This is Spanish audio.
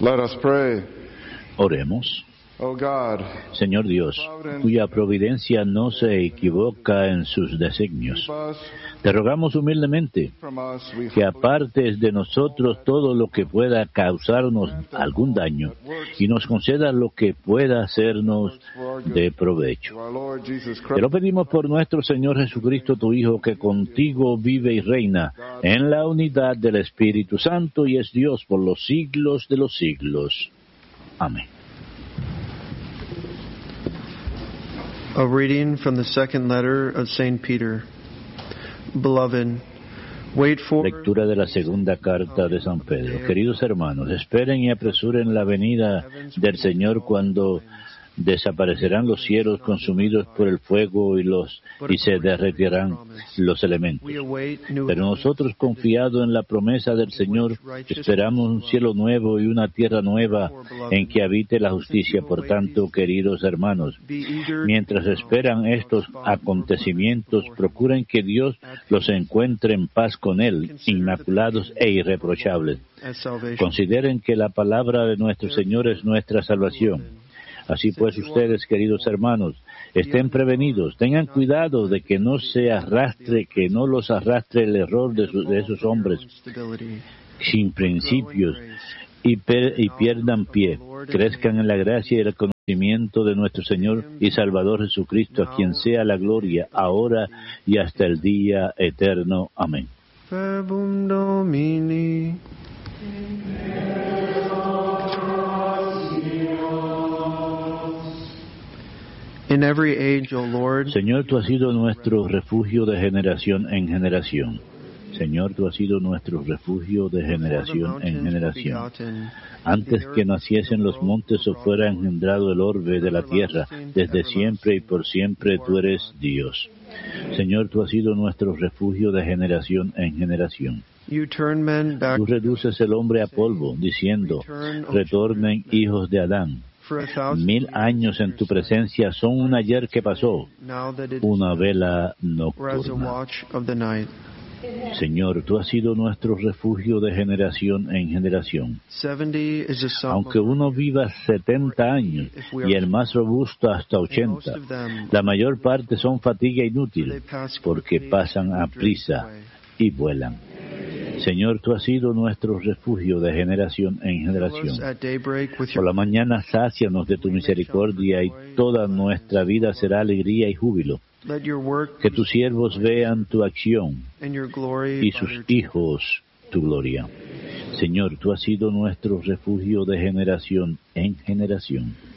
Let us pray. Oremos. O God, Señor Dios, cuya providencia no se equivoca en sus designios, te rogamos humildemente que apartes de nosotros todo lo que pueda causarnos algún daño y nos concedas lo que pueda hacernos de provecho. Te lo pedimos por nuestro Señor Jesucristo, tu Hijo, que contigo vive y reina en la unidad del Espíritu Santo y es Dios por los siglos de los siglos. Amén. A reading from the second letter of St. Peter. Beloved, wait for... Lectura de la segunda carta de San Pedro. Queridos hermanos, esperen y apresuren la venida del Señor cuando desaparecerán los cielos consumidos por el fuego y se derretirán los elementos. Pero nosotros, confiados en la promesa del Señor, esperamos un cielo nuevo y una tierra nueva en que habite la justicia. Por tanto, queridos hermanos, mientras esperan estos acontecimientos, procuren que Dios los encuentre en paz con Él, inmaculados e irreprochables. Consideren que la palabra de nuestro Señor es nuestra salvación. Así pues, ustedes, queridos hermanos, estén prevenidos, tengan cuidado de que no los arrastre el error de esos hombres sin principios y pierdan pie. Crezcan en la gracia y el conocimiento de nuestro Señor y Salvador Jesucristo, a quien sea la gloria, ahora y hasta el día eterno. Amén. In every age, O Lord, Señor, tú has sido nuestro refugio de generación en generación. Señor, tú has sido nuestro refugio de generación en generación. Antes que naciesen los montes o fuera engendrado el orbe de la tierra, desde siempre y por siempre tú eres Dios. Señor, tú has sido nuestro refugio de generación en generación. Tú reduces el hombre a polvo, diciendo, retornen hijos de Adán. 1000 años en tu presencia son un ayer que pasó, una vela nocturna. Señor, tú has sido nuestro refugio de generación en generación. Aunque uno viva 70 años y el más robusto hasta 80, la mayor parte son fatiga inútil, porque pasan a prisa y vuelan. Señor, tú has sido nuestro refugio de generación en generación. Por la mañana sácianos de tu misericordia y toda nuestra vida será alegría y júbilo. Que tus siervos vean tu acción y sus hijos tu gloria. Señor, tú has sido nuestro refugio de generación en generación.